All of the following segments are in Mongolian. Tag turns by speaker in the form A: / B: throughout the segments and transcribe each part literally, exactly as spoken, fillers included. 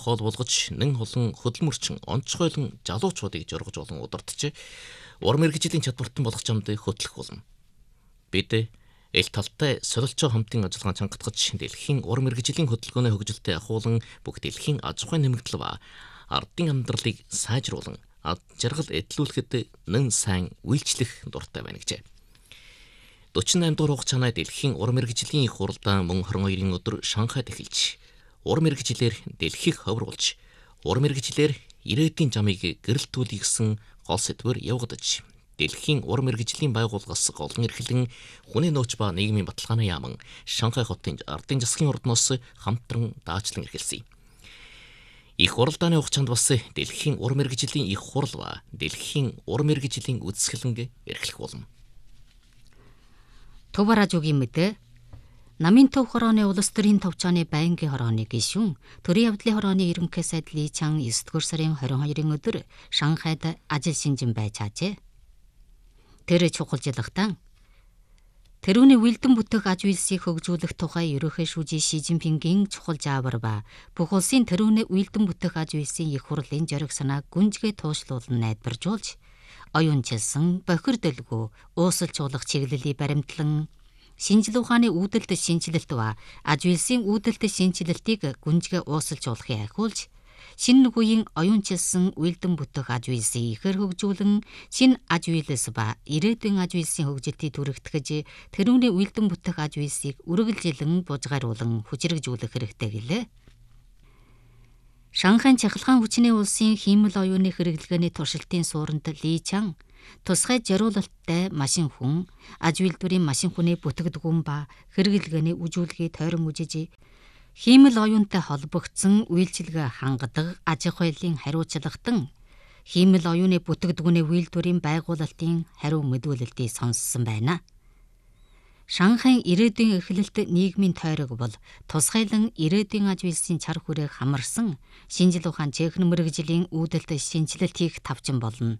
A: хоол болгож нэн олон хөдөлмөрчин онцгойлон залуучуудыг жургаж болон удирдах урам мэргэжлийн чадвартан болох замд хөтлөх болно. Бид эл талтай солилцоо хамтын ажиллагаан чангатгаж дэлхийн урам мэргэжлийн хөдөлгөөний хөгжилтэй ахуулан бүх дэлхийн аж ахуйн нэмэгдэл ба ардын амьдралыг сайжруулан ад жаргал эдлүүлэхэд нэн сайн үйлчлэх дуртай байна гэжээ. дөрвөн и восемь дугаар хугацааны дэлхийн урам мэргэжлийн их хуралдаан мөн хорин хоёрын өдөр Шанхайд эхэлж, урам мэргэжлэр дэлхийг ховруулж, урам мэргэжлэр ирээдүйн замыг гэрэлтүүлэх гэсэн гол сэдвээр явагдаж, дэлхийн урам мэргэжлийн байгууллагаас голон эрхлэн хүний нөөц ба нийгмийн баталгааны яаман Шанхай хотын ардын засгийн ордноос хамтран даачлан эрхэлсэн. Их хуралдааны хугацаанд бас дэлхийн урам мэргэжлийн их хурал ба дэлхийн урам мэргэжлийн үзэсгэлэнг эрхлэх болно.
B: Товаражуугийн мэдээ намын төв хорооны улс төрийн товчооны байнгын хорооны гишүүн төрийн явдлын хорооны ерөнхий сайд Ли Чан есдүгээр сарын хорин хоёрын өдөр Шанхайд ажил шинжин байж чажээ. Тэр чухалжлагтан тэрүүний үйлдэн бүтээх аж үйлсийг хөгжүүлэх тухай ерөнхий шүүжийн Ши Цзиньпингийн чухал заавар ба бүх улсын тэрүүний үйлдэн бүтээх аж үйлсийн их хурлын зориг санааг гүнзгий туушлуулан найдваржуулж, оюунчилсан бохирдолгүй уусалжуулах чиглэлийг баримтлан шинжил ухааны үүдэлт шинжилэлт ба аж үйлсийн үүдэлт шинжилэлтийг гүнзгий уусалжуулахыг ахиулж, шинэ үеийн оюунчилсан үйлдэн бүтээх аж үйлсийг ихээр хөгжүүлэн шинэ аж үйлс ба ирээдүйн аж үйлсийн хөгжилтийг түрэгтгэж тэрүүний үйлдэн бүтээх аж үйлсийг үргэлжилэн бужгааруулан хүчрэгжүүлэх хэрэгтэй гэлээ. Шанхайн чахалгаан хүчний улсын хиймэл оюуны хэрэглгээний туршилтын суурьнд Ли Чан тусгай зориулалттай машин хүн, аж үйлдвэрийн машин хүний бүтээгдэхүүн ба хэрэглгээний үжүүлгийг тойрон үжиж, хиймэл оюунтай холбогдсон үйлчилгээ хангадаг аж ахуйлын хариуцлагатан хиймэл оюуны бүтээгдэхүүний үйлдвэрийн байгуулалтын хариу мэдүүлэлтийг сонссон байна. Шанхайн ирээдүйн эхлэлт нийгмийн тойрог бол тусгайлан ирээдүйн аж үйлсийн чар хүрээг хамарсан шинжил ухаан техник мэргэжлийн үүдэлт шинжилэлт хийх тавчин болно.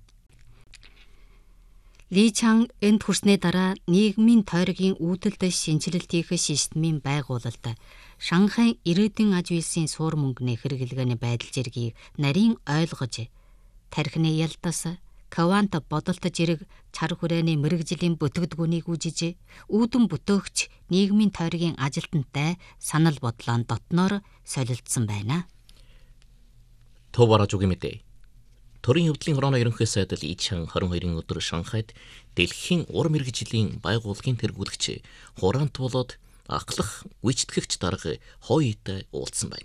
B: Ли Чан энд хүрснээ дараа нийгмийн тойрогийн үүдэлт шинжилэлт хийх системийн байгуулалт Шанхайн ирээдүйн аж үйлсийн суур мөнгөний хэрэглгээний байдал зэргийг нарийн ойлгож, тархины ялдас, квант бодолт зэрэг чар хүрээний мэргэжлийн бүтээгдэхүүнийг үжиж, үүдэн бүтээгч нийгмийн тойргийн ажилтнтай санал бодлоо дотноор солилцсон байна.
A: Товаражуугийн мэдээ. Төрийн явдлын хорооны ерөнхий сайд Ли Чан хорин хоёрын өдөр Шанхайд дэлхийн урам мэргэжлийн байгууллагын тэргүүлэгч хураант болоод ахлах гүйцэтгэгч дарга хойтой уулзсан байна.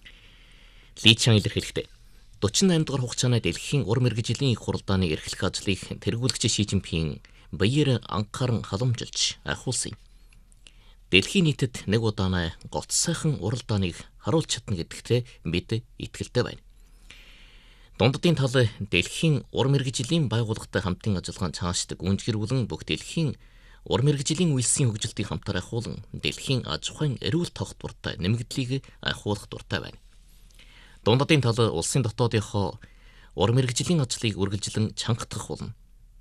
A: Ли Чан илэрхийлэхдээ дөрвөн и восемь дугаар хугацааны дэлхийн урам мэргэжлийн их хуралдааны эрхлэх ажлыг тэргүүлэгч Ши Цзиньпин баяр анхааран халамжилж ахиулсан. Дэлхийн нийтэд нэг удаанаа гоц сайхан уралдааныг харуулж чадна гэдэгтээ бид итгэлтэй байна. Дунддын тал дэлхийн урам мэргэжлийн байгууллагатай хамтын ажиллагаан цаашд гүнзгийрүүлэн бүх дэлхийн урам мэргэжлийн үйлсийн хөгжилтийг хамтаар ахиулан дэлхийн аж ахуйн эрүүл тогтвортой нэмэгдлийг ахиулах дуртай байна. Дунддын тал улсын дотоодынхоо урам мэргэжлийн ажлыг үргэлжлэн чангатгах болно.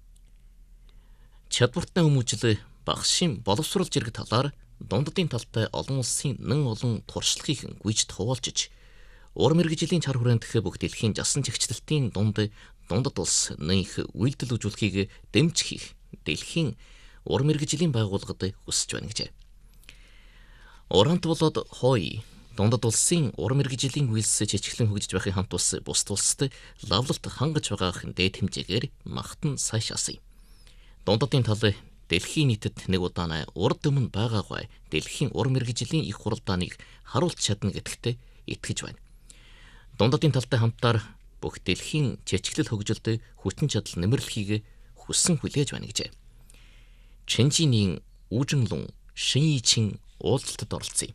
A: Чадвартай хүмүүжил багшийн боловсруулж ирэх талаар дунддын талтай олон улсын нэн олон туршлагыг гүйцэд хуваалцж, урам мэргэжлийн чар хүрээнд бүх дэлхийн жасан чигчлэлтийн дунд дундад улс нэнх үйлдэл үзүүлэхийг дэмжих хийх дэлхийн урам мэргэжлийн байгууллагад хүсэж байна гэжээ. Урант болоод хой дундад улсын урам мэргэжлийн үйлс чичгэлэн хөгжиж байхын хамт ус бусд улсад лавлалт хангаж байгаах дээд хэмжээгээр магтан сайшаасан. Дундадын тал дэлхийн нийтэд нэг удаанаа урд өмнө байгаагүй дэлхийн урам мэргэжлийн их хуралдааныг харуулж чадна гэдэгт итгэж байна. Дундадын талтай хамтаар бүх дэлхийн чичгэлэл хөгжилд хүчин чадал нэмэрлэхийг хүссэн хүлээж байна гэжээ. Чэнжиний Үжинлун Шинйичин уулзалтад оролцсон.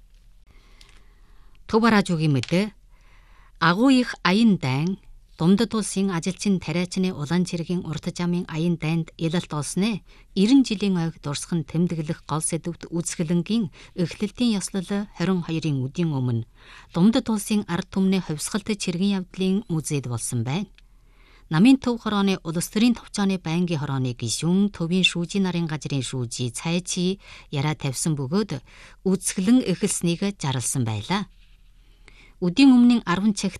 B: Товаражуугийн мэдээ агуу их аян дайн дундад улсын ажилчин тариачны улаан цэргийн урт замын аян дайнд илалт олснээ ninety жилийн ойг дурсах нь тэмдэглэх гол сэдвт үзэсгэлэнгийн эхлэлтийн ёслол хорин хоёрын үдийн өмнө дундад улсын ард түмний хувьсгалт цэргийн явдлын музейд болсон байна. Намын төв хорооны улс төрийн товчооны байнгын хорооны гишүүн төвийн шүүжийн нарын газрын шүүжий цайчи яраа тавьсан бөгөөд үзэсгэлэн эхэлснийг зарласан байлаа. Үдийн өмнгийн арван цагт